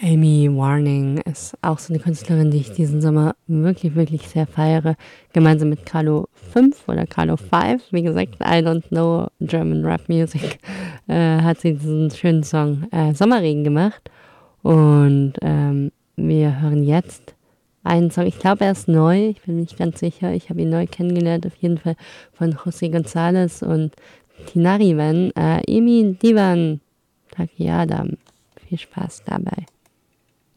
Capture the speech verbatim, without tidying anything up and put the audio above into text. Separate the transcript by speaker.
Speaker 1: Amy Warning ist auch so eine Künstlerin, die ich diesen Sommer wirklich, wirklich sehr feiere. Gemeinsam mit Carlo fünf oder Carlo fünf. Wie gesagt, I don't know German Rap Music. Äh, hat sie diesen schönen Song äh, Sommerregen gemacht. Und ähm, wir hören jetzt einen Song. Ich glaube, er ist neu. Ich bin nicht ganz sicher. Ich habe ihn neu kennengelernt. Auf jeden Fall von José González und Tinariwen. Äh, Emi Divan Takiadam. Viel Spaß dabei.